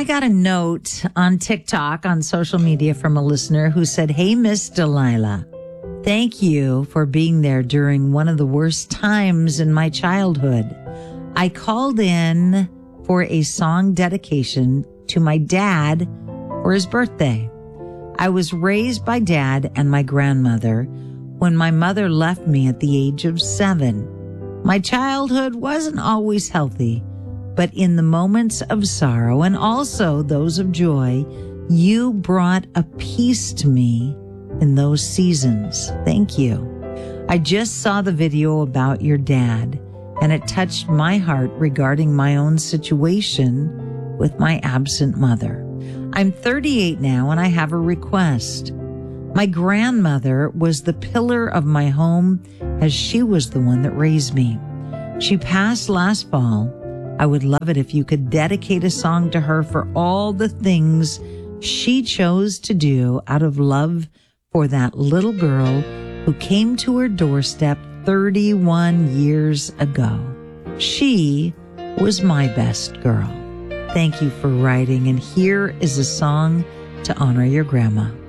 got a note on TikTok, on social media, from a listener who said, "Hey, Miss Delilah, thank you for being there during one of the worst times in my childhood. I called in for a song dedication to my dad for his birthday. I was raised by Dad and my grandmother when my mother left me at the age of 7. My childhood wasn't always healthy, but in the moments of sorrow and also those of joy, you brought a peace to me in those seasons. Thank you. I just saw the video about your dad, and it touched my heart regarding my own situation with my absent mother. I'm 38 now, and I have a request. My grandmother was the pillar of my home, as she was the one that raised me. She passed last fall. I would love it if you could dedicate a song to her for all the things she chose to do out of love for that little girl who came to her doorstep 31 years ago. She was my best girl. Thank you for writing, and here is a song to honor your grandma."